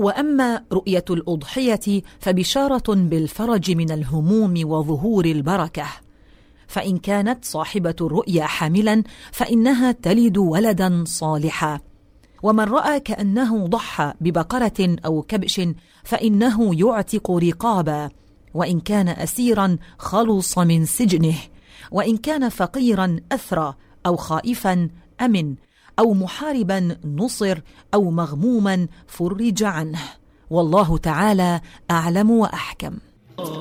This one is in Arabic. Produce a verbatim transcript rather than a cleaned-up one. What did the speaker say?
وأما رؤية الأضحية فبشارة بالفرج من الهموم وظهور البركة، فإن كانت صاحبة الرؤيا حاملا فإنها تلد ولدا صالحا. ومن رأى كأنه ضحى ببقرة أو كبش فإنه يعتق رقابا، وإن كان أسيرا خلص من سجنه، وإن كان فقيرا أثرى، أو خائفا أمن، أو محاربا نصر، أو مغموما فرج عنه. والله تعالى أعلم وأحكم.